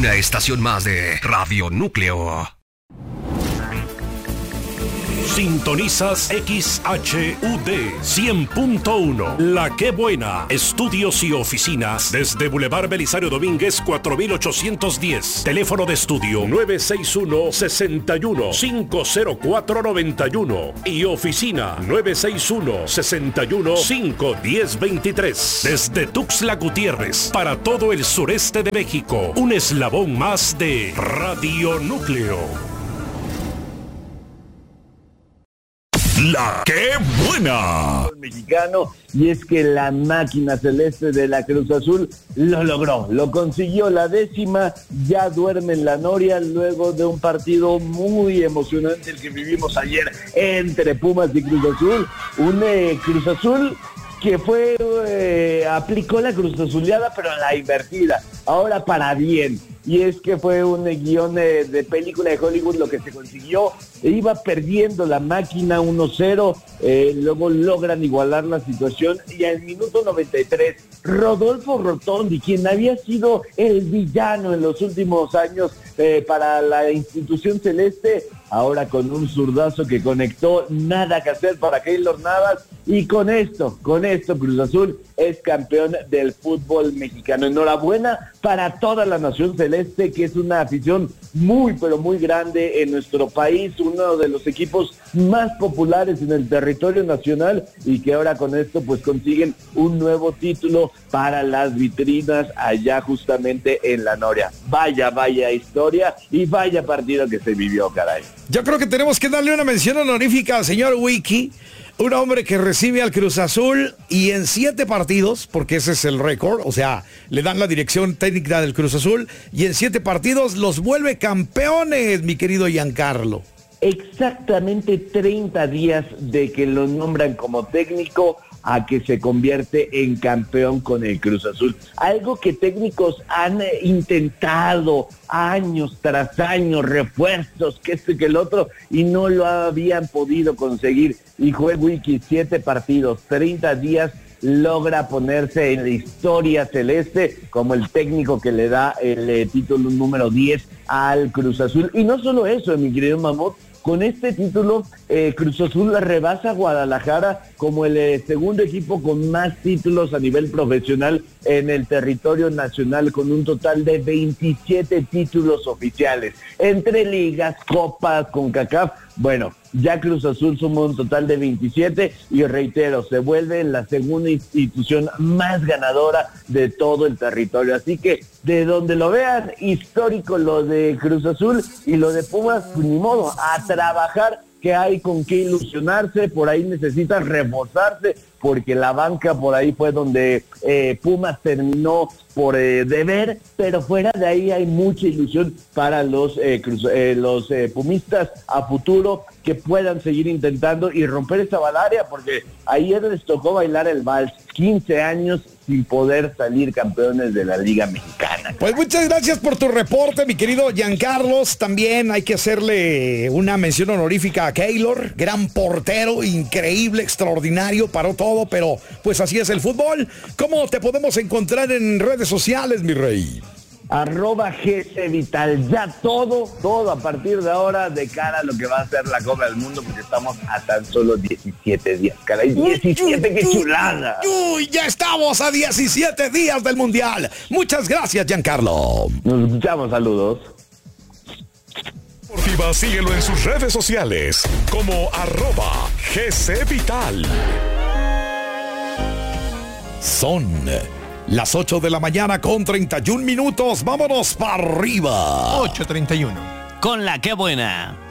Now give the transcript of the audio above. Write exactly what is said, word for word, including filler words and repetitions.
una estación más de Radio Núcleo. Sintonizas X H U D cien punto uno. La Qué Buena. Estudios y oficinas desde Boulevard Belisario Domínguez cuatro mil ochocientos diez. Teléfono de estudio nueve seis uno, seis uno, cinco cero cuatro, nueve uno. Y oficina nueve seis uno, seis uno, cinco uno cero, dos tres. Desde Tuxtla Gutiérrez para todo el sureste de México. Un eslabón más de Radio Núcleo. La Qué Buena. Mexicano, y es que la máquina celeste de la Cruz Azul lo logró, lo consiguió, la décima, ya duerme en la noria luego de un partido muy emocionante el que vivimos ayer entre Pumas y Cruz Azul, un eh, Cruz Azul que fue, eh, aplicó la Cruz Azuleada, pero la invertida, ahora para bien. Y es que fue un guión de, de película de Hollywood lo que se consiguió. Iba perdiendo la máquina uno cero, eh, luego logran igualar la situación y al minuto noventa y tres, Rodolfo Rotondi, quien había sido el villano en los últimos años eh, para la institución celeste, ahora con un zurdazo que conectó, nada que hacer para Keylor Navas, y con esto, con esto Cruz Azul es campeón del fútbol mexicano. Enhorabuena para toda la nación celeste, que es una afición muy, pero muy grande en nuestro país, uno de los equipos más populares en el territorio nacional, y que ahora con esto pues consiguen un nuevo título para las vitrinas allá justamente en la Noria. Vaya, vaya historia y vaya partido que se vivió, caray. Yo creo que tenemos que darle una mención honorífica al señor Wiki, un hombre que recibe al Cruz Azul y en siete partidos, porque ese es el récord, o sea, le dan la dirección técnica del Cruz Azul y en siete partidos los vuelve campeones, mi querido Giancarlo. Exactamente treinta días de que lo nombran como técnico a que se convierte en campeón con el Cruz Azul. Algo que técnicos han intentado años tras años, refuerzos, que este que el otro, y no lo habían podido conseguir. Y juega Wiki, siete partidos, treinta días, logra ponerse en la historia celeste como el técnico que le da el eh, título número diez al Cruz Azul. Y no solo eso, mi querido Mamut, con este título, eh, Cruz Azul rebasa a Guadalajara como el eh, segundo equipo con más títulos a nivel profesional en el territorio nacional, con un total de veintisiete títulos oficiales, entre ligas, copas, CONCACAF. Bueno, ya Cruz Azul suma un total de veintisiete y reitero, se vuelve la segunda institución más ganadora de todo el territorio. Así que, de donde lo vean, histórico lo de Cruz Azul, y lo de Pumas, pues ni modo, a trabajar, que hay con qué ilusionarse, por ahí necesitan reforzarse, porque la banca por ahí fue donde eh, Pumas terminó por eh, deber, pero fuera de ahí hay mucha ilusión para los eh, cruz, eh, los eh, pumistas a futuro, que puedan seguir intentando y romper esa balaria, porque ayer les tocó bailar el vals, quince años sin poder salir campeones de la Liga Mexicana. Pues muchas gracias por tu reporte, mi querido Giancarlos. También hay que hacerle una mención honorífica a Keylor, gran portero, increíble, extraordinario, paró todo, pero pues así es el fútbol. ¿Cómo te podemos encontrar en redes sociales, mi rey? Arroba G C Vital, ya todo, todo a partir de ahora de cara a lo que va a ser la Copa del Mundo, porque estamos a tan solo diecisiete días, caray, diecisiete, qué chulada. Uy, ya estamos a diecisiete días del Mundial. Muchas gracias, Giancarlo. Nos escuchamos, saludos. Deportiva, síguelo en sus redes sociales como arroba G C Vital. Son las ocho de la mañana con treinta y un minutos. Vámonos para arriba. ocho treinta y uno. Con La Qué Buena.